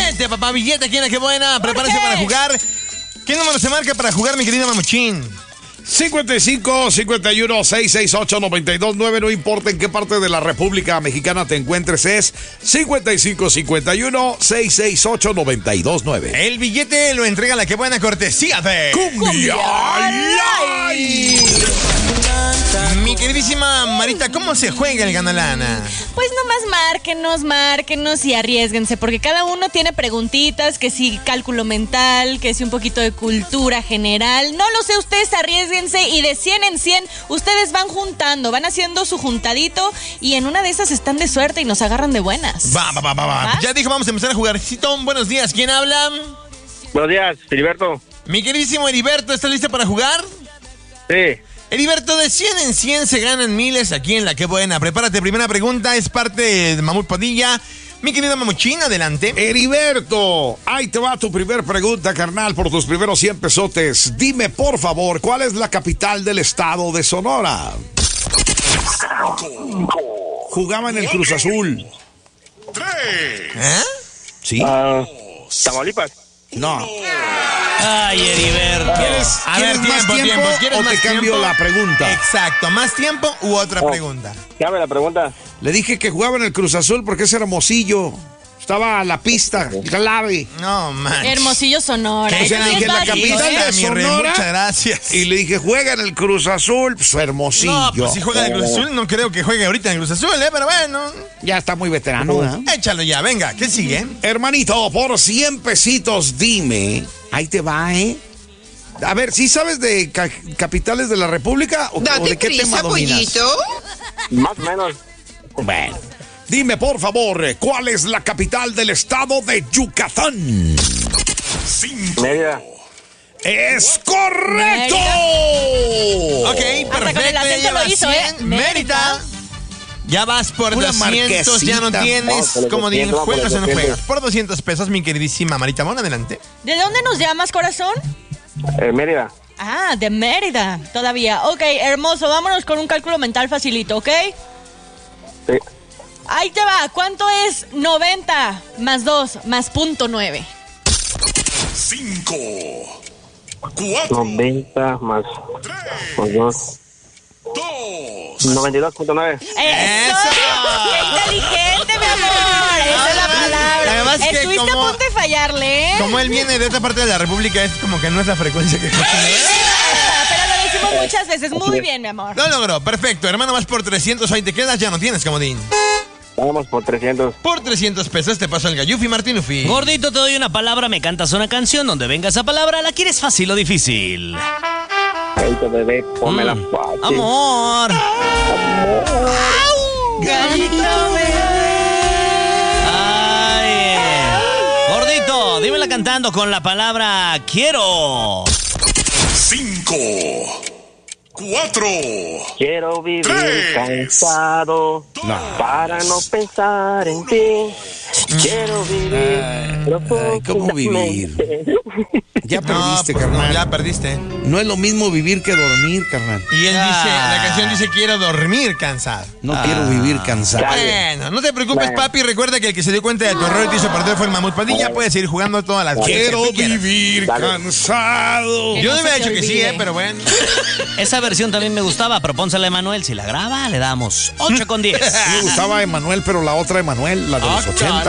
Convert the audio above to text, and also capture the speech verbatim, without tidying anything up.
Billete, papá, billete. ¿Quién es que buena? Prepárese para jugar. ¿Qué número se marca para jugar, mi querido Mamuchín? cincuenta y cinco, cincuenta y uno, seiscientos sesenta y ocho, noventa y dos nueve. No importa en qué parte de la República Mexicana te encuentres, es cincuenta y cinco, cincuenta y uno, seiscientos sesenta y ocho, noventa y dos nueve. El billete lo entrega la que buena cortesía de Cumbia Live. Mi queridísima Marita, ¿cómo se juega el Ganalana? Pues nomás márquenos, márquenos y arriésguense, porque cada uno tiene preguntitas, que si cálculo mental, que si un poquito de cultura general. No lo sé, ustedes arriésguense y de cien en cien ustedes van juntando, van haciendo su juntadito y en una de esas están de suerte y nos agarran de buenas. Va, va, va, va, va. ¿Va? Ya dijo, vamos a empezar a jugar. Citón, buenos días. ¿Quién habla? Buenos días, Heriberto. Mi queridísimo Heriberto, ¿estás listo para jugar? Sí. Heriberto, de cien en cien se ganan miles aquí en La Que Buena. Prepárate, primera pregunta, es parte de Mamut Padilla. Mi querido Mamuchín, adelante. Heriberto, ahí te va tu primer pregunta, carnal, por tus primeros cien pesotes. Dime, por favor, ¿cuál es la capital del estado de Sonora? Jugaba en el Cruz Azul. ¿Eh? ¿Sí? Uh, Tamaulipas. No. Ay, Heriberto. ¿Quieres, A ¿quieres ver, más tiempo, tiempo, tiempo. ¿Quieres o más te cambio tiempo? la pregunta? Exacto, ¿más tiempo u otra Oh. pregunta? Dame la pregunta. Le dije que jugaba en el Cruz Azul porque es Hermosillo. Estaba a la pista, clave. No, man. Hermosillo, Sonora. ¿Qué? Eso O sea, sí le es dije, la básico, capital ¿eh? de mi rey, Sonora. muchas gracias. Y le dije, juega en el Cruz Azul, pues Hermosillo. No, pues si juega en el Cruz Azul, no creo que juegue ahorita en el Cruz Azul, ¿eh? Pero bueno, Ya está muy veterano, ¿eh? échalo ya, venga, ¿qué sigue? Hermanito, por cien pesitos, dime. Ahí te va, ¿eh? A ver, ¿sí sabes de ca- capitales de la República? ¿O, o Date de qué tema prisa, dominas? pollito. Más o menos. Bueno. Dime, por favor, ¿cuál es la capital del estado de Yucatán? Mérida. ¡Es correcto! Ok, Hasta perfecto. con el acento ya lo llevas hizo, ¿eh? cien. Mérida. Ya vas por Pura doscientos, ya no marquesita. tienes No, por como bien doscientos, por juegas o no doscientos. juegas. Por doscientos pesos, mi queridísima Marita Mon, adelante. ¿De dónde nos llamas, corazón? Eh, Mérida. Ah, de Mérida, todavía. Ok, hermoso, vámonos con un cálculo mental facilito, ¿ok? Sí. Ahí te va, ¿cuánto es noventa más dos más punto nueve? Cinco, cuatro, noventa más, más dos. dos. noventa y dos punto nueve. ¡Eso! ¡Eso! ¡Qué inteligente, mi amor! Esa es la palabra. Además que Estuviste como- a punto de fallarle, ¿eh? Como él viene de otra parte de la República, es como que no es la frecuencia que escucha. Pero lo decimos muchas veces. Muy bien, mi amor. Lo logró, perfecto. Hermano, vas por trescientos, ahí te quedas, ya no tienes, comodín. Vamos por trescientos. Por trescientos pesos te paso el Gallufi Martinufi. Gordito, te doy una palabra, me cantas una canción. Donde venga esa palabra, ¿la quieres fácil o difícil? Gallito bebé, pónmela Mm. fácil. Amor. Gallito, Ay. Gordito, dímela cantando con la palabra quiero. Cinco, cuatro. Quiero vivir Tres. cansado para no pensar en ti. Quiero vivir Ay, ¿cómo vivir? Ya No, perdiste, pues, carnal. no, ya perdiste. No es lo mismo vivir que dormir, carnal. Y él Ah. dice, la canción dice quiero dormir cansado. No quiero vivir cansado. Bueno, no te preocupes, Bueno. papi. Recuerda que el que se dio cuenta de tu error y te hizo perder fue el Mamut Padilla. Puedes seguir jugando todas las veces Quiero que tú quieras. vivir Dale. cansado. Yo no no me se he te dicho que sí, olvide. eh, pero bueno. Esa versión también me gustaba. Propónsela a Emanuel. Si la graba, le damos ocho con diez. Me gustaba Emanuel, pero la otra Emanuel, la de los Ah, ochenta.